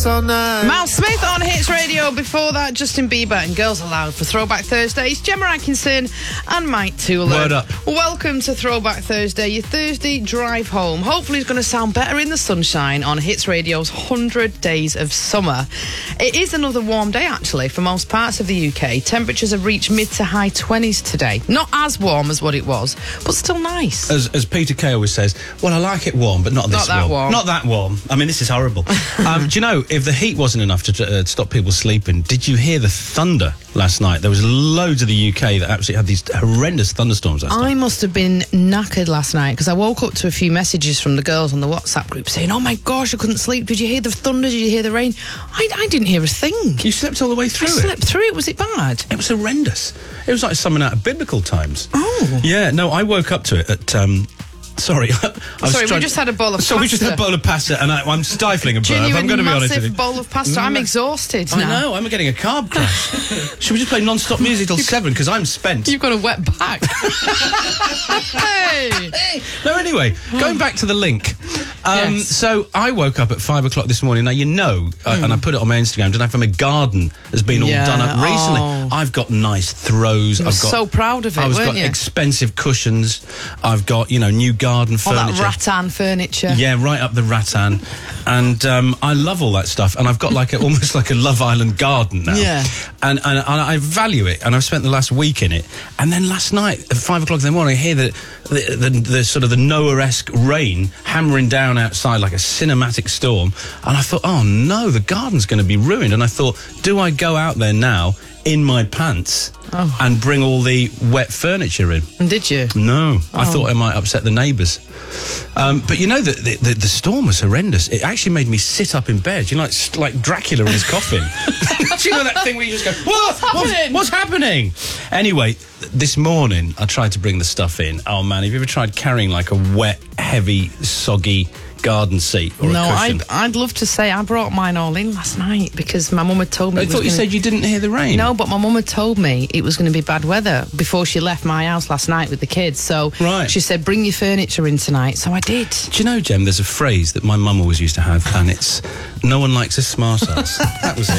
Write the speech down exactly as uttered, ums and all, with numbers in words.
dance all night. Mal Smith on Hits Radio. Before that, Justin Bieber and Girls Aloud for Throwback Thursday. It's Gemma Atkinson and Mike Tooler. Word up. Welcome to Throwback Thursday, your Thursday drive home. Hopefully it's going to sound better in the sunshine on Hits Radio's one hundred Days of Summer. It is another warm day, actually, for most parts of the U K. Temperatures have reached mid to high twenties today. Not as warm as what it was, but still nice. As, as Peter Kay always says, well, I like it warm, but not this Not that warm. warm. Not that warm. I mean, this is horrible. um, do you know, if the heat wasn't enough to uh, stop people sleeping, did you hear the thunder last night? There was loads of the U K that absolutely had these horrendous thunderstorms last night. I must have been knackered last night because I woke up to a few messages from the girls on the WhatsApp group saying, oh my gosh, I couldn't sleep. Did you hear the thunder? Did you hear the rain? I, I didn't hear a thing. You slept all the way through I it? slept through it. Was it bad? It was horrendous. It was like something out of biblical times. Oh. Yeah, no, I woke up to it at... Um, Sorry, I was Sorry, we trying- just had a bowl of so pasta. we just had a bowl of pasta, and I, I'm stifling a burp. Genuine I'm going to be honest with you. massive bowl of pasta. I'm Ma- exhausted I now. know. I'm getting a carb crash. Should we just play non-stop music till seven? Because I'm spent. You've got a wet back. Hey! No, anyway, going back to the link. Um, Yes. So I woke up at five o'clock this morning. Now, you know, uh, and I put it on my Instagram, don't I, from my garden has been all Yeah, done up recently. oh. I've got nice throws. You I've were got so proud of it, I've weren't got you? expensive cushions. I've got, you know, new garden All that furniture. rattan furniture. Yeah, right up the rattan. And um, I love all that stuff. And I've got like a, almost like a Love Island garden now. Yeah. And, and, and I value it. And I've spent the last week in it. And then last night, at five o'clock in the morning, I hear the, the, the, the sort of the Noah-esque rain hammering down outside like a cinematic storm. And I thought, oh no, the garden's going to be ruined. And I thought, do I go out there now in my pants Oh. and bring all the wet furniture in? And did you? No, I Oh. thought I might upset the neighbours. Um, but you know, the, the, the, the storm was horrendous. It actually made me sit up in bed. You know, like, st- like Dracula in his coffin. Do you know that thing where you just go, what? What's happening? What's, what's happening? Anyway, th- this morning, I tried to bring the stuff in. Oh, man, have you ever tried carrying like a wet, heavy, soggy garden seat or No, a cushion? I'd, I'd love to say I brought mine all in last night because my mum had told me... I it was thought you gonna- said you didn't hear the rain. No, but my mum had told me it was going to be bad weather before she left my house last night with the kids. So Right. she said, bring your furniture in tonight. So I did. Do you know, Jem, there's a phrase that my mum always used to have, and it's, no one likes a smart ass. That was it.